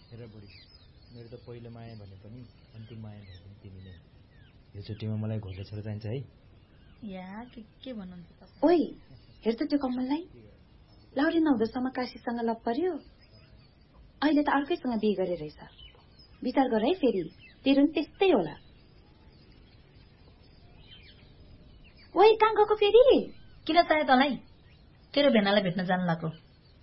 हेर बुढी, मेरो त पहिलो माया भने पनि अन्तिम माया भने पनि तिमी नै। यो छुट्टीमा मलाई घोषा छोरा चाहिन्छ है। या के भन्नुहुन्छ तपाईँ? ओइ हेर त त्यो कमललाई, लाउरी नहुँदासम्म काशीसँग लप पर्यो, अहिले त अर्कैसँग बिहे गरे रहेछ। विचार गर है फेरि, तेरो नि त्यस्तै होला। ओइ कहाँ गएको फेरि? किन चाहियो तँलाई? तेरो भेनालाई भेट्न जानु लाग्यो।